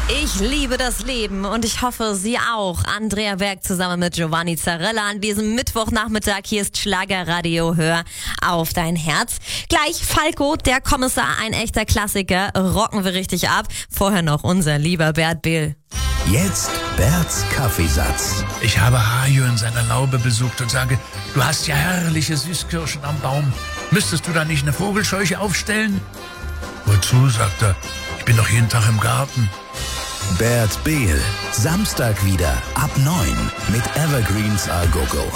Ich liebe das Leben und ich hoffe, Sie auch. Andrea Berg zusammen mit Giovanni Zarella an diesem Mittwochnachmittag. Hier ist Schlagerradio, hör auf dein Herz. Gleich Falco, der Kommissar, ein echter Klassiker. Rocken wir richtig ab. Vorher noch unser lieber Bert Behl. Jetzt Berts Kaffeesatz. Ich habe Hajo in seiner Laube besucht und sage, du hast ja herrliche Süßkirschen am Baum. Müsstest du da nicht eine Vogelscheuche aufstellen? Wozu, sagt er, ich bin doch jeden Tag im Garten. Bert Behl, Samstag wieder ab 9 mit Evergreens Al Gogo.